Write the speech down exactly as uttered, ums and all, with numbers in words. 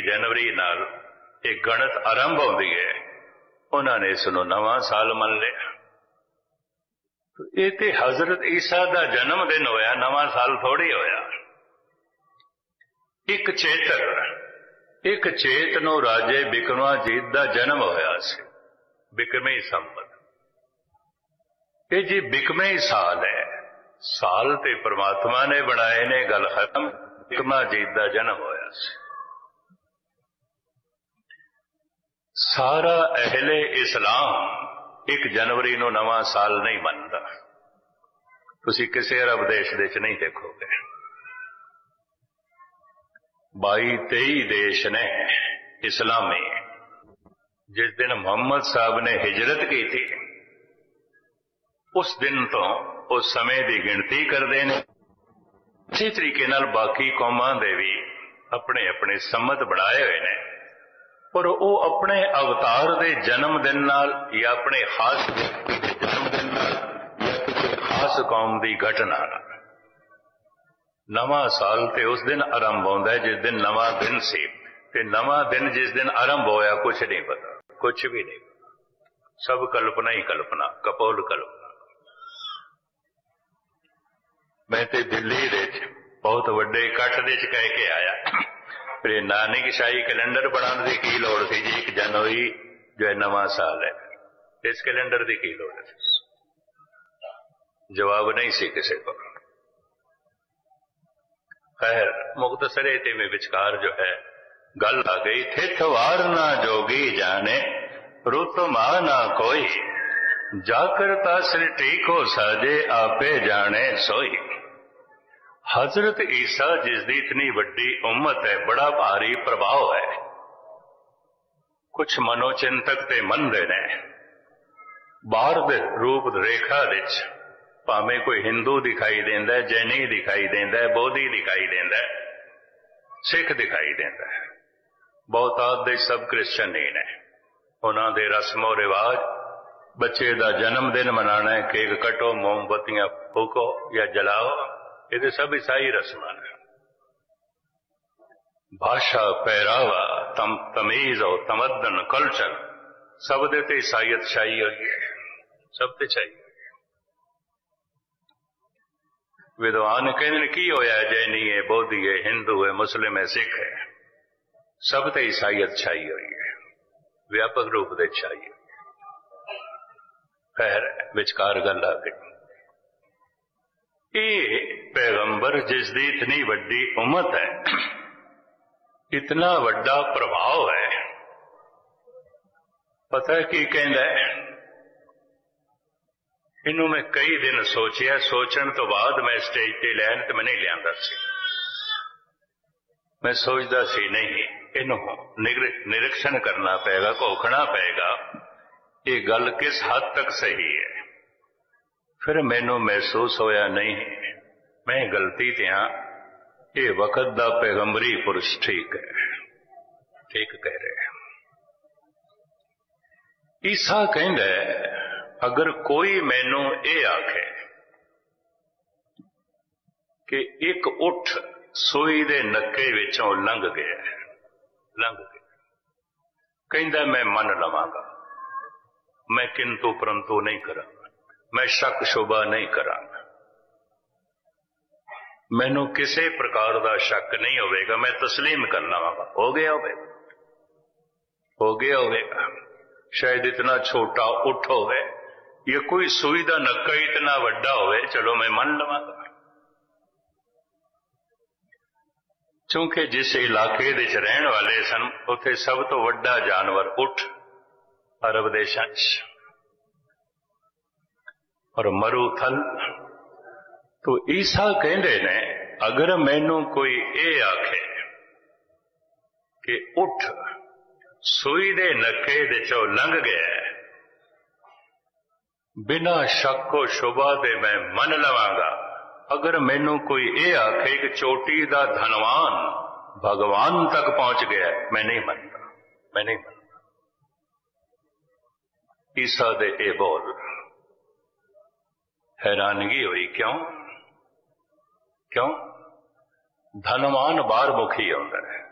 जनवरी नाल एक गणत आरंभ होती है, उन्होंने इसनों नवां साल मन लिया। ये ते हजरत ईसा का जन्म दिन होया, नवां साल थोड़ी होया। एक चेतर एक चेत नूं राजे बिक्रमाजीत का जन्म होया सी, बिक्रमी संवत। ये जी बिकमे साल है, साल ते परमात्मा ने बनाए ने, गल खत्म। बिक्रमाजीत का जन्म होया सी। सारा अहले इस्लाम एक जनवरी नूं नवां साल नहीं मनदा। तुसीं किसी अरब देश दे च नहीं देखोगे। बाई तेई देश ने इस्लामी, जिस दिन मुहम्मद साहब ने हिजरत की थी, उस दिन तो उस समय की गिनती करते हैं। इसी तरीके नाल बाकी कौमां दे भी अपने अपने सम्मत बनाए हुए हैं, पर वो अपने अवतार के जन्मदिन नाल या अपने खास व्यक्ति के जन्मदिन नाल या किसी खास कौम की घटना नाल नवां साल ते उस दिन आरंभ होता है जिस दिन नवां दिन सी। ते नवां दिन जिस दिन आरंभ होया कुछ नहीं पता, कुछ भी नहीं पता। सब कल्पना ही कल्पना, कपोल कल्पना। मैं ते दिल्ली दे बहुत वड्डे इकट्ठ दे च कह के आया, फिर नानक शाही कैलेंडर बनाने की की लोड़ थी जी। एक जनवरी जो है नवां साल है, इस कैलेंडर की की लोड़ थी? जवाब नहीं सी किसी को। खैर मुख्तसर ते में विचकार जो है गल आ गई। थिथ वार ना जोगी जाने, रुत मां ना कोई, जाकर सृष्टि को साजे आपे जाने सोई। हजरत ईसा जिसकी इतनी वड्डी उम्मत है, बड़ा भारी प्रभाव है। कुछ मनोचिंतक ते मनदे ने बाहर दे रूप रेखा विच भावें कोई हिंदू दिखाई देंदा है, जैनी दिखाई देंदा है, बोधी दिखाई देंदा है, सिख दिखाई देंदा है, बहुतात दे सब क्रिश्चन ही ने। उन्हां दे रस्मो रिवाज, बच्चे का जन्मदिन मनाना है, केक कटो, मोमबत्तियां फूको या जलाओ, ये सब ईसाई रस्मां ने। भाषा, पहरावा, तम तमीज और तमद्दन, कल्चर सब दे ते ईसाईयत छाई हुई है, सब ते छाई हुई है। विद्वान कहने की होया, जैनी है, बोधी है, हिंदू है, मुस्लिम है, सिख है, सब ते ईसाईयत छाई हुई है, व्यापक रूप से छाई हुई है। खैर विचकार गल आ गई। ये पैगंबर जिसकी इतनी वड्डी उम्मत है, इतना वड्डा प्रभाव है, पता है की कहंदा है? इनू मैं कई दिन सोचिया, सोचने तो बाद मैं स्टेज पे लैन तो मैं नहीं लिया सी। मैं सोचता सी नहीं, इनू निरीक्षण करना पेगा, घोखना पेगा, ये गल किस हद तक सही है। फिर मैनू महसूस होया नहीं, मैं गलती ते हाँ, ये वक्त दा पैगंबरी पुरुष ठीक है, ठीक कह रहे हैं। ईसा कहंदा है, अगर कोई मैनू ये आखे कि एक उठ सूई दे नक्के विचों लंघ गया, लंघ गया, कहंदा मैं मन लवांगा, मैं किंतु परंतु नहीं करांगा, मैं शक शुबा नहीं करांगा, मैनू किसी प्रकार का शक नहीं होगा, मैं तस्लीम कर लवांगा। हो गया होगा, हो गया होगा। शायद इतना छोटा उठ होवे, या कोई सूई दा नक्का इतना वड्डा होवे, चलो मैं मन लवांगा। क्योंकि जिस इलाके दे च रहने वाले सन, उत्थे सब तो वड्डा जानवर उठ अरब देशां च, और मरूथल। तो ईसा कहंदे ने, अगर मैनू कोई ये आखे कि उठ सूई दे नक्के दे चो लंघ गया, बिना शक्को शुबा दे मैं मन लवांगा। अगर मैनू कोई ये आखे कि चोटी दा धनवान भगवान तक पहुंच गया, मैं नहीं मनता, मैं नहीं मनता। ईसा दे ए बोल, हैरानगी हुई। क्यों? क्यों? धनवान बाहर मुखी होता है,